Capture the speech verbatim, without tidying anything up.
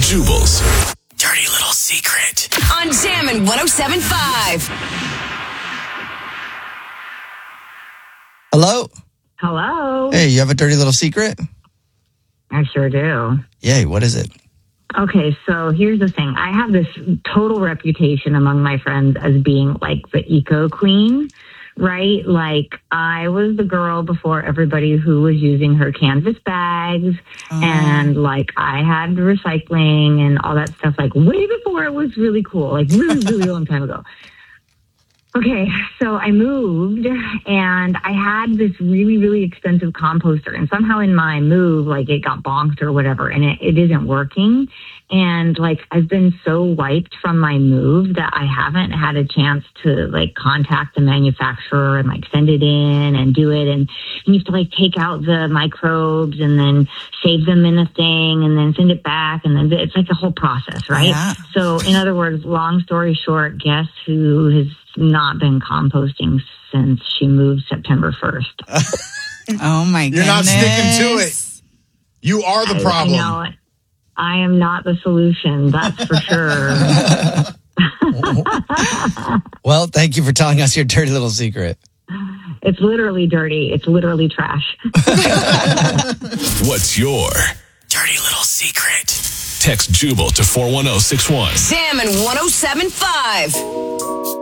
Jubal's dirty little secret on Jammin' one oh seven point five. Hello? Hello. Hey, you have a dirty little secret? I sure do. Yay, what is it? Okay, so here's the thing. I have this total reputation among my friends as being like the eco queen, right? Like I was the girl before everybody who was using her canvas bags uh. and like I had recycling and all that stuff like way before it was really cool, like really, really long time ago. Okay, so I moved and I had this really, really expensive composter and somehow in my move, like it got bonked or whatever and it, it isn't working. And like I've been so wiped from my move that I haven't had a chance to like contact the manufacturer and like send it in and do it. And, and you have to like take out the microbes and then save them in a thing and then send it back. And then it's like a whole process, right? Yeah. So in other words, long story short, guess who has not been composting since she moved September first. Oh my You're goodness. not sticking to it. You are the problem. I know. I am not the solution, that's for sure. Well, thank you for telling us your dirty little secret. It's literally dirty. It's literally trash. What's your dirty little secret? Text Jubal to four one zero six one. Jammin' one oh seven point five.